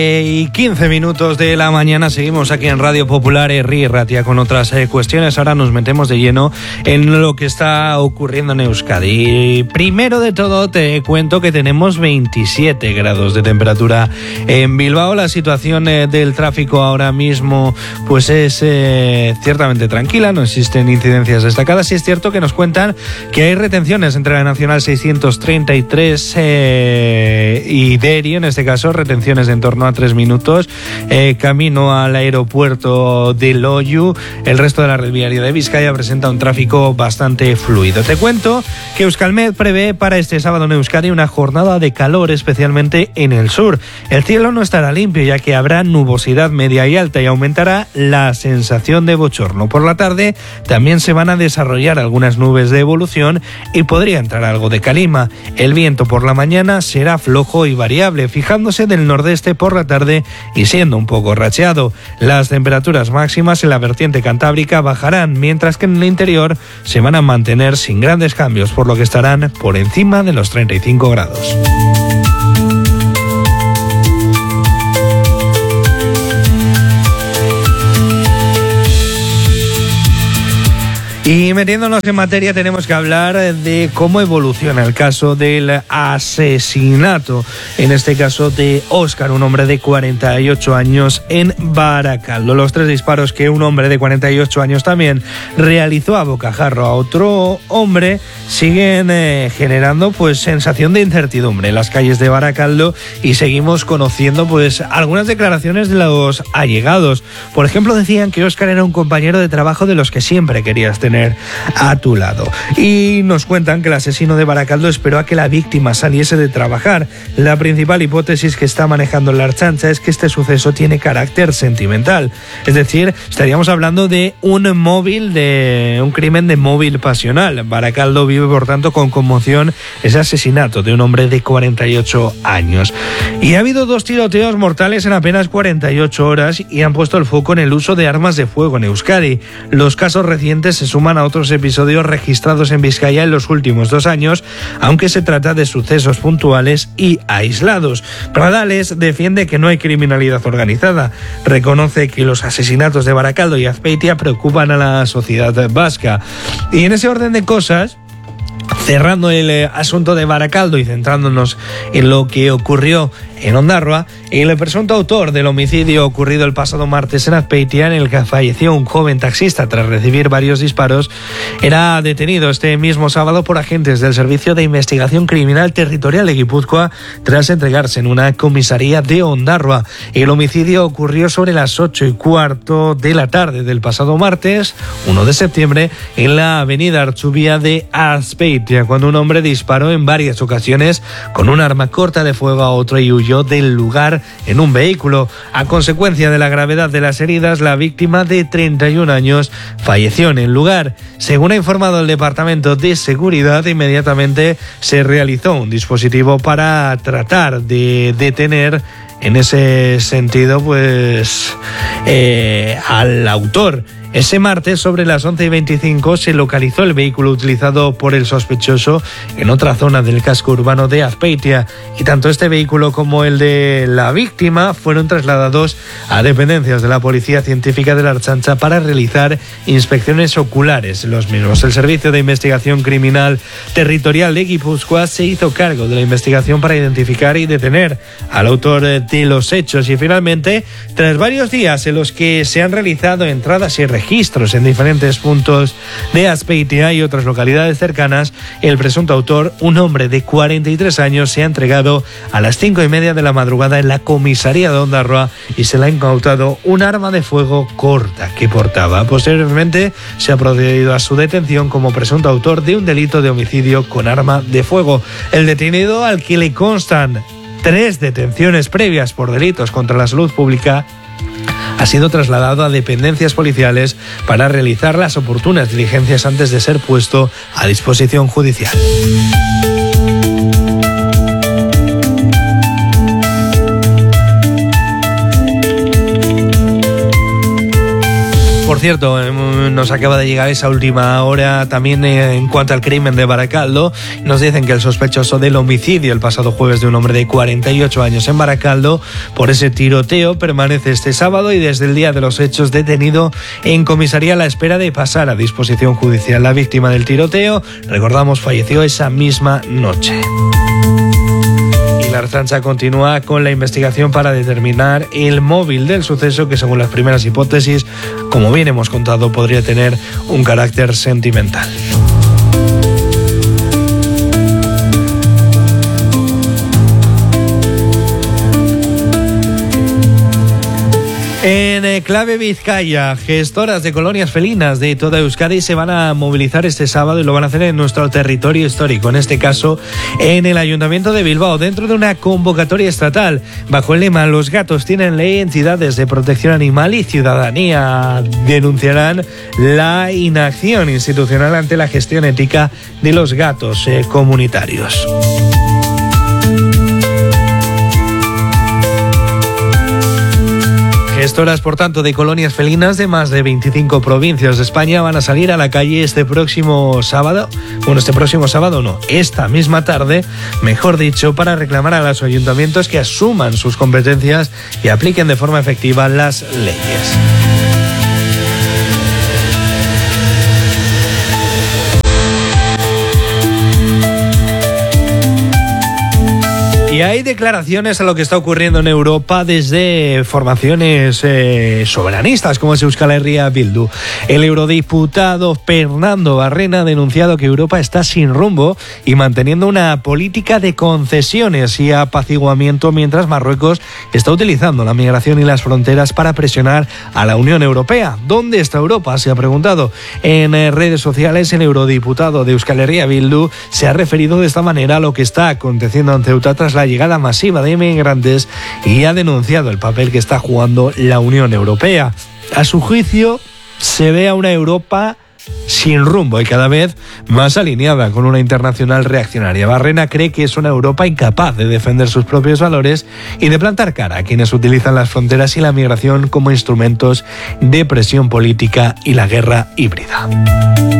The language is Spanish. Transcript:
Y 15 minutos de la mañana, seguimos aquí en Radio Popular Herri y Ratia con otras cuestiones. Ahora nos metemos de lleno en lo que está ocurriendo en Euskadi. Primero de todo te cuento que tenemos 27 grados de temperatura en Bilbao. La situación del tráfico ahora mismo pues es ciertamente tranquila, no existen incidencias destacadas y es cierto que nos cuentan que hay retenciones entre la Nacional 633 y Deri, en este caso retenciones de en torno a 3 minutos, camino al aeropuerto de Loiu. El resto de la red viaria de Vizcaya presenta un tráfico bastante fluido. Te cuento que Euskalmet prevé para este sábado en Euskadi una jornada de calor, especialmente en el sur. El cielo no estará limpio, ya que habrá nubosidad media y alta y aumentará la sensación de bochorno. Por la tarde también se van a desarrollar algunas nubes de evolución y podría entrar algo de calima. El viento por la mañana será flojo y variable, fijándose del nordeste por la tarde y siendo un poco racheado. Las temperaturas máximas en la vertiente cantábrica bajarán, mientras que en el interior se van a mantener sin grandes cambios, por lo que estarán por encima de los 35 grados. Y metiéndonos en materia, tenemos que hablar de cómo evoluciona el caso del asesinato, en este caso de Óscar, un hombre de 48 años en Barakaldo. Los 3 disparos que un hombre de 48 años también realizó a bocajarro a otro hombre siguen generando pues sensación de incertidumbre en las calles de Barakaldo, y seguimos conociendo pues algunas declaraciones de los allegados. Por ejemplo, decían que Óscar era un compañero de trabajo de los que siempre querías tener a tu lado. Y nos cuentan que el asesino de Barakaldo esperó a que la víctima saliese de trabajar. La principal hipótesis que está manejando la Ertzaintza es que este suceso tiene carácter sentimental. Es decir, estaríamos hablando de un crimen de móvil pasional. Barakaldo vive, por tanto, con conmoción ese asesinato de un hombre de 48 años. Y ha habido 2 tiroteos mortales en apenas 48 horas y han puesto el foco en el uso de armas de fuego en Euskadi. Los casos recientes se suman a otros episodios registrados en Vizcaya en los últimos 2 años, aunque se trata de sucesos puntuales y aislados. Pradales defiende que no hay criminalidad organizada. Reconoce que los asesinatos de Barakaldo y Azpeitia preocupan a la sociedad vasca. Y en ese orden de cosas, cerrando el asunto de Barakaldo y centrándonos en lo que ocurrió en Ondarroa, el presunto autor del homicidio ocurrido el pasado martes en Azpeitia, en el que falleció un joven taxista tras recibir varios disparos, era detenido este mismo sábado por agentes del Servicio de Investigación Criminal Territorial de Guipúzcoa tras entregarse en una comisaría de Ondarroa. El homicidio ocurrió sobre las 8:15 de la tarde del pasado martes, 1 de septiembre, en la avenida Archubia de Azpeitia, cuando un hombre disparó en varias ocasiones con un arma corta de fuego a otro y huyó del lugar en un vehículo. A consecuencia de la gravedad de las heridas, la víctima de 31 años falleció en el lugar. Según ha informado el Departamento de Seguridad, inmediatamente se realizó un dispositivo para tratar de detener en ese sentido pues al autor. Ese martes, sobre las 11:25, se localizó el vehículo utilizado por el sospechoso en otra zona del casco urbano de Azpeitia, y tanto este vehículo como el de la víctima fueron trasladados a dependencias de la Policía Científica de la Ertzaintza para realizar inspecciones oculares. Los mismos. El Servicio de Investigación Criminal Territorial de Guipúzcoa se hizo cargo de la investigación para identificar y detener al autor de los hechos, y finalmente, tras varios días en los que se han realizado entradas y registros en diferentes puntos de Azpeitia y otras localidades cercanas, el presunto autor, un hombre de 43 años, se ha entregado a las 5:30 de la madrugada en la comisaría de Ondarroa y se le ha incautado un arma de fuego corta que portaba. Posteriormente se ha procedido a su detención como presunto autor de un delito de homicidio con arma de fuego. El detenido, al que le constan 3 detenciones previas por delitos contra la salud pública, ha sido trasladado a dependencias policiales para realizar las oportunas diligencias antes de ser puesto a disposición judicial. Por cierto, nos acaba de llegar esa última hora también en cuanto al crimen de Baracaldo. Nos dicen que el sospechoso del homicidio el pasado jueves de un hombre de 48 años en Baracaldo por ese tiroteo permanece este sábado y desde el día de los hechos detenido en comisaría a la espera de pasar a disposición judicial. La víctima del tiroteo, recordamos, falleció esa misma noche. La Ertzaintza continúa con la investigación para determinar el móvil del suceso que, según las primeras hipótesis, como bien hemos contado, podría tener un carácter sentimental. En clave Vizcaya, gestoras de colonias felinas de toda Euskadi se van a movilizar este sábado y lo van a hacer en nuestro territorio histórico, en este caso en el Ayuntamiento de Bilbao, dentro de una convocatoria estatal bajo el lema "Los gatos tienen ley", entidades de protección animal y ciudadanía denunciarán la inacción institucional ante la gestión ética de los gatos comunitarios. Gestoras, por tanto, de colonias felinas de más de 25 provincias de España van a salir a la calle esta misma tarde, mejor dicho, para reclamar a los ayuntamientos que asuman sus competencias y apliquen de forma efectiva las leyes. Y hay declaraciones a lo que está ocurriendo en Europa desde formaciones soberanistas como es Euskal Herria Bildu. El eurodiputado Fernando Barrena ha denunciado que Europa está sin rumbo y manteniendo una política de concesiones y apaciguamiento mientras Marruecos está utilizando la migración y las fronteras para presionar a la Unión Europea. ¿Dónde está Europa?, se ha preguntado. En redes sociales, el eurodiputado de Euskal Herria Bildu se ha referido de esta manera a lo que está aconteciendo en Ceuta tras la llegada masiva de inmigrantes y ha denunciado el papel que está jugando la Unión Europea. A su juicio, se ve a una Europa sin rumbo y cada vez más alineada con una internacional reaccionaria. Barrena cree que es una Europa incapaz de defender sus propios valores y de plantar cara a quienes utilizan las fronteras y la migración como instrumentos de presión política y la guerra híbrida.